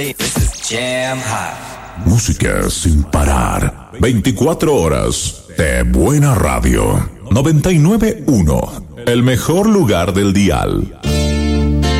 This is Jam Hot. Música sin parar. 24 horas de buena radio. 99.1. El mejor lugar del dial.